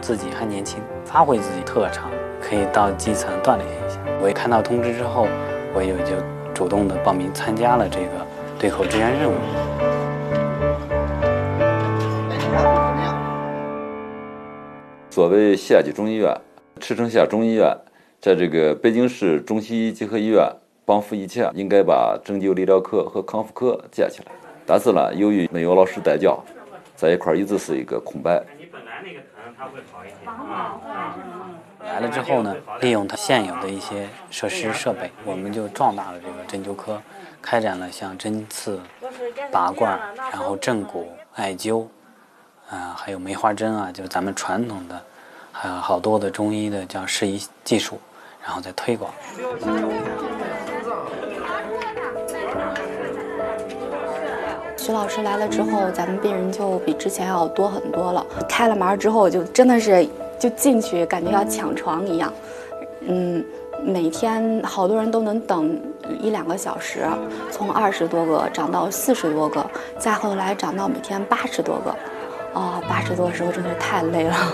自己还年轻，发挥自己特长，可以到基层锻炼一下。我一看到通知之后，我也就主动的报名参加了这个对口支援任务。 所谓县级中医院、赤城县中医院，在这个北京市中西医结合医院帮扶一切，应该把针灸理疗科和康复科建起来。但是呢，由于没有老师带教，在一块一直是一个空白。 你本来那个疼，它会好一些。来了之后呢，利用它现有的一些设施设备，我们就壮大了这个针灸科，开展了像针刺、拔罐，然后正骨、艾灸，还有梅花针啊，就是咱们传统的，还有好多的中医的叫适宜技术，然后再推广。 徐老师来了之后，咱们病人就比之前要多很多了。开了门之后，就真的是就进去，感觉要抢床一样。每天好多人都能等1-2个小时，从20多个涨到40多个，再后来涨到每天80多个。80多的时候真的是太累了。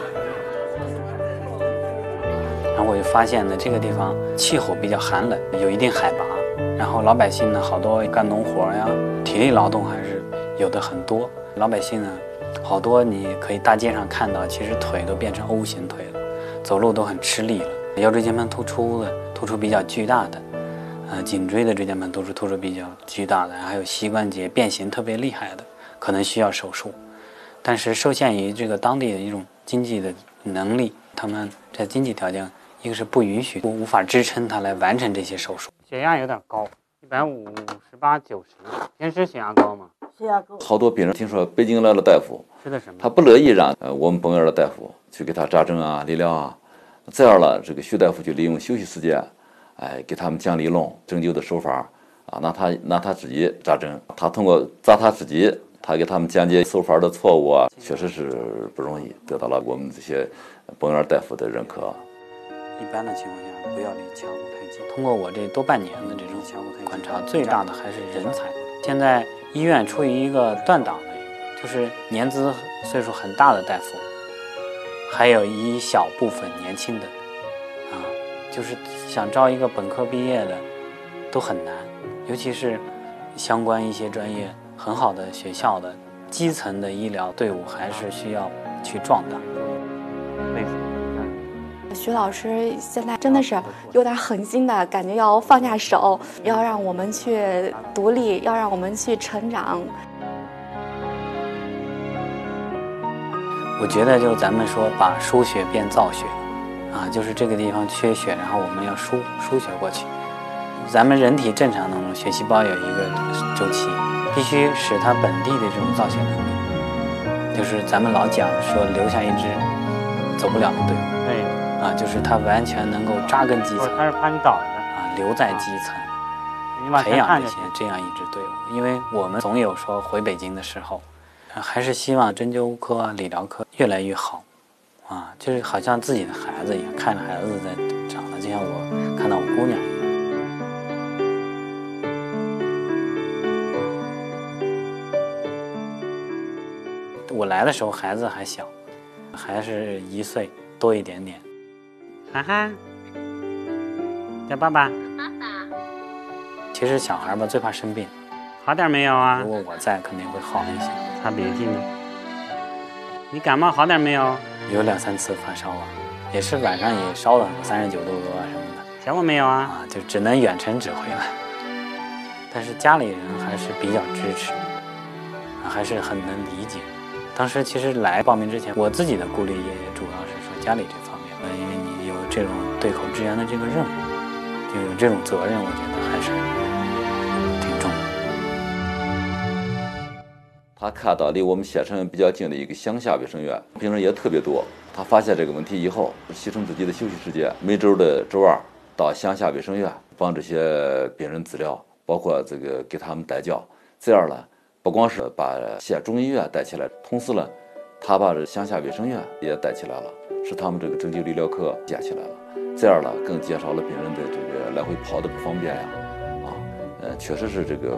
然后我就发现呢，这个地方气候比较寒冷，有一定海拔。然后老百姓呢，好多干农活呀，体力劳动还是有的很多。老百姓呢，好多你可以大街上看到，其实腿都变成 O 型腿了，走路都很吃力了。腰椎间盘突出的，突出比较巨大的，颈椎的椎间盘突出比较巨大的，还有膝关节变形特别厉害的，可能需要手术。但是受限于这个当地的一种经济的能力，他们在经济条件，一个是不允许，无法支撑他来完成这些手术。血压有点高，158、90。平时血压高吗？ 血压高。 好多病人听说北京来了大夫， 吃的什么？ 他不乐意让我们本院的大夫去给他扎针啊、理疗啊。这样了，这个徐大夫就利用休息时间，给他们讲理论、针灸的手法啊，拿他自己扎针，他通过扎他自己。他给他们讲解手法的错误啊，确实是不容易，得到了我们这些本院大夫的认可。 一般的情况下，不要离腔骨太近。通过我这多半年的这种腔骨太近观察，最大的还是人才。现在医院处于一个断档的，就是年资岁数很大的大夫，还有一小部分年轻的，就是想招一个本科毕业的都很难，尤其是相关一些专业。很好的学校的基层的医疗队伍还是需要去壮大。 徐老师现在真的是有点狠心的感觉，要放下手，要让我们去独立，要让我们去成长。 我觉得就是咱们说把输血变造血就是这个地方缺血，然后我们要输血过去。咱们人体正常当中血细胞有一个周期，必须使它本地的这种造血能力，就是咱们老讲说留下一支走不了的队伍，对，就是它完全能够扎根基层，它是怕你倒的留在基层，培养这样一支队伍。因为我们总有说回北京的时候，还是希望针灸科、理疗科越来越好，就是好像自己的孩子一样，看着孩子在长大，就像我看到我姑娘一样。我来的时候孩子还小，还是1岁多一点点。涵涵，叫爸爸。爸爸。其实小孩吧最怕生病，好点没有啊？如果我在，肯定会好一些。擦鼻涕呢？你感冒好点没有？有2-3次发烧也是晚上也烧了39度多什么的。想我没有啊？就只能远程指挥了。但是家里人还是比较支持，还是很能理解。当时其实来报名之前，我自己的顾虑也主要是说家里这方面，因为你有这种对口支援的这个任务，就有这种责任，我觉得还是挺重的。 他看到离我们县城比较近的一个乡下卫生院，病人也特别多。他发现这个问题以后，牺牲自己的休息时间，每周的周2到乡下卫生院帮这些病人治疗，包括这个给他们带教，这样呢。不光是把县中医院带起来，同时呢，他把这乡下卫生院也带起来了，使他们这个针灸理疗科建起来了。这样呢，更减少了病人的这个来回跑的不方便呀。确实是这个